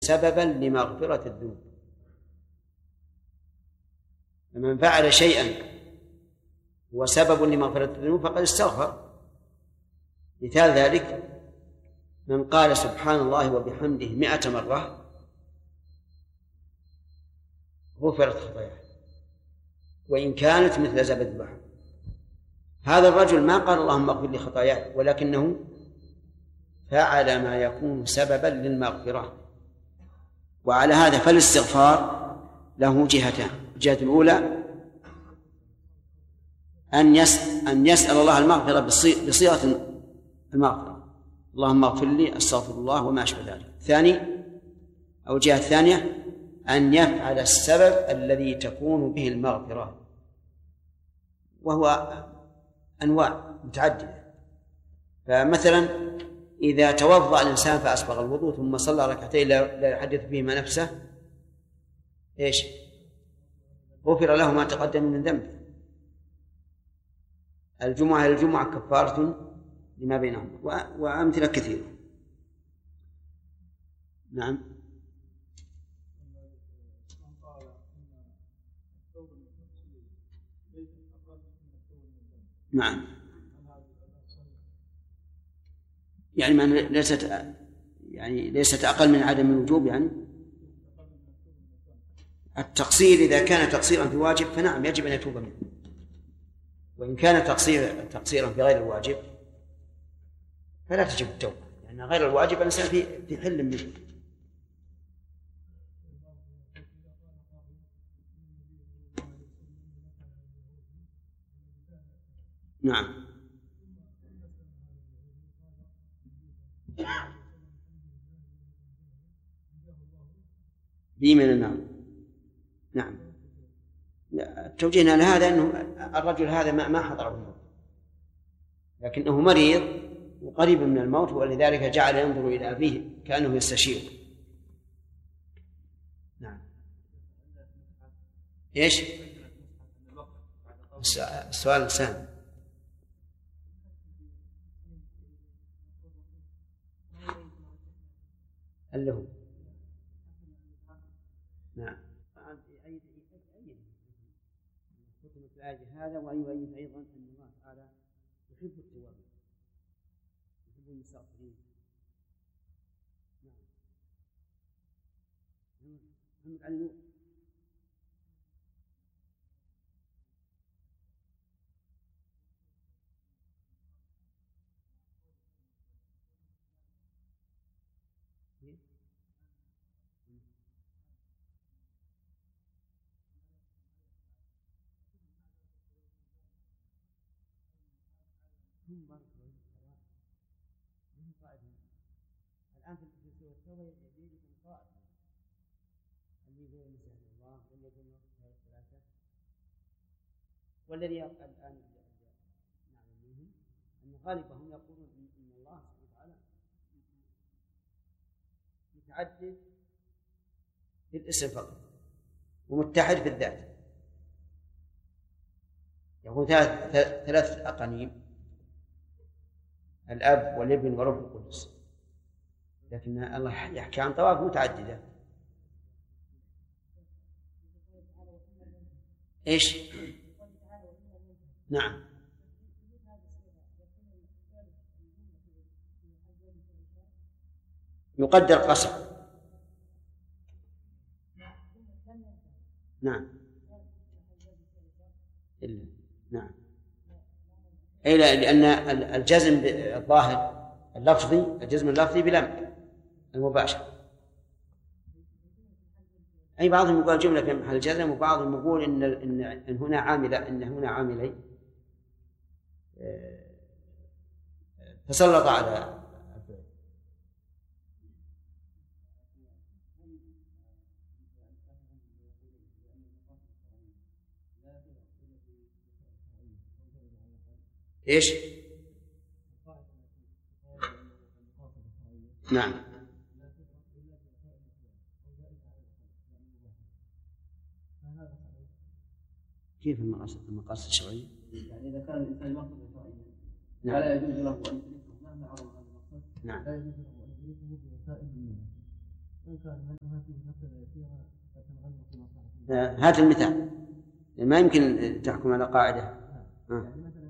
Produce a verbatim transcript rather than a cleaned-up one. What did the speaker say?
سببا لمغفرة الذنوب. فمن فعل شيئا هو سبب لمغفرة الذنوب فقد استغفر. مثال ذلك من قال سبحان الله وبحمده مئة مرة غفرت خطاياه وإن كانت مثل زبد البحر. هذا الرجل ما قال اللهم اغفر لي خطاياي، ولكنه فعل ما يكون سببا للمغفرة. وعلى هذا فالاستغفار له جهتان: الجهة الأولى أن يسأل, أن يسأل الله المغفرة بصيغة المغفرة، اللهم اغفر لي، استغفر الله، وما أشبه ذلك. ثاني أو الجهة الثانية أن يفعل السبب الذي تكون به المغفرة، وهو أنواع متعددة. فمثلا إذا توضأ الإنسان فأسبغ الوضوء ثم صلى ركعتين لا يحدث فيهما نفسه، إيش؟ غفر له ما تقدم من ذنبه. الجمعة الجمعة كفارة لما بينهما، وأمثلة كثيرة. نعم. نعم، يعني من ليست يعني ليست أقل من عدم الوجوب. يعني التقصير إذا كان تقصيرا في واجب فنعم يجب أن يتوب منه، وإن كان تقصير تقصيرا في غير الواجب فلا تجب التوبة، لأن يعني غير الواجب الإنسان في في حل منه. نعم. بي من النار. نعم. توجيهنا لهذا أنه الرجل هذا ما حضره الموت، لكنه مريض وقريب من الموت، ولذلك جعل ينظر إلى أبيه كأنه يستشير. نعم. إيش السؤال سهل؟ اللي هو نعم هذا. ويؤيد أيضا أن الله تعالى يحب التوابين يحب المستغفرين. نعم. الآن في سورة التوبة يجيكم قائد اللي يقول مثل الله واللي يقول هذه الثلاثة، والذي الآن نعلم منهم أن غالبهم يقولون إن الله سبحانه وتعالى متعدد في الاسم فقط ومتحد في الذات. يقول ثلاث ثلاث أقانيم: الأب والابن والروح القدس، لكن الله يحكي عن طوائف متعددة. إيش؟ نعم. يقدر قصر. نعم. إلا. نعم. أي لأن الجزم الظاهر اللفظي الجزم اللفظي بلم المباشر. أي بعضهم يقول جملة في محل الجزم، وبعضهم يقول إن إن, إن هنا عاملة إن هنا عاملين تسلط على الفعل. إيش؟ نعم. كيف المقاصد المقاصد الشرعية؟ يعني إذا كان الإنسان مقصد شرعيا فلا يجوز له أن يدركه مهما عظم هذا المقصد. نعم. لا يجوز له أن يدركه بوسائل المنة. هات المثال، ما يمكن تحكم على قاعدة. يعني مثلا